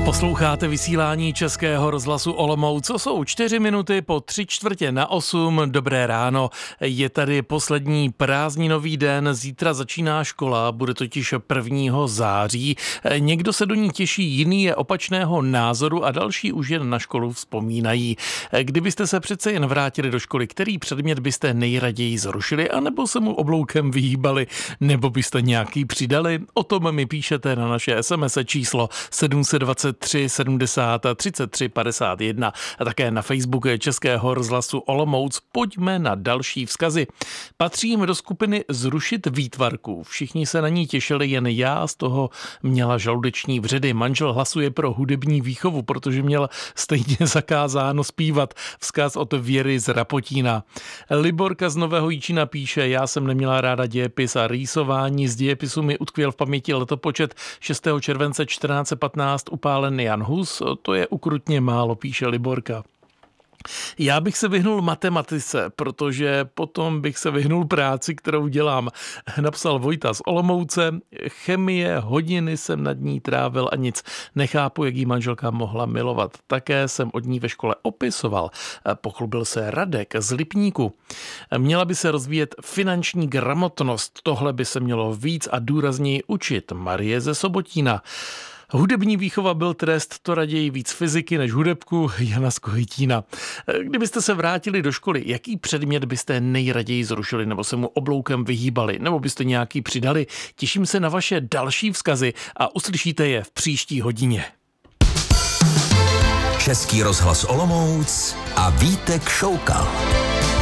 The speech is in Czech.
Posloucháte vysílání Českého rozhlasu Olomouc, co jsou 4 minuty po 7:45. Dobré ráno, je tady poslední prázdninový den, zítra začíná škola, bude totiž 1. září. Někdo se do ní těší, jiný je opačného názoru a další už jen na školu vzpomínají. Kdybyste se přece jen vrátili do školy, který předmět byste nejraději zrušili, anebo se mu obloukem vyhýbali, nebo byste nějaký přidali? O tom mi píšete na naše SMS číslo 723 70 33 51 a také na Facebook Českého rozhlasu Olomouc. Pojďme na další vzkazy. Patřím do skupiny zrušit výtvarku. Všichni se na ní těšili, jen já z toho měla žaludeční vředy. Manžel hlasuje pro hudební výchovu, protože měl stejně zakázáno zpívat. Vzkaz od Věry z Rapotína. Liborka z Nového Jičína píše, já jsem neměla ráda dějepis a rýsování. Z dějepisu mi utkvěl v paměti letopočet 6. července 1415 upálen Jan Hus, to je ukrutně málo, píše Liborka. Já bych se vyhnul matematice, protože potom bych se vyhnul práci, kterou dělám. Napsal Vojta z Olomouce, chemie, hodiny jsem nad ní trávil a nic. Nechápu, jak jí manželka mohla milovat. Také jsem od ní ve škole opisoval. Pochlubil se Radek z Lipníku. Měla by se rozvíjet finanční gramotnost. Tohle by se mělo víc a důrazněji učit. Marie ze Sobotína. Hudební výchova byl trest, to raději víc fyziky než hudebku. Jana z Kohytína. Kdybyste se vrátili do školy, jaký předmět byste nejraději zrušili nebo se mu obloukem vyhýbali, nebo byste nějaký přidali? Těším se na vaše další vzkazy a uslyšíte je v příští hodině. Český rozhlas Olomouc a Vítek Šoukal.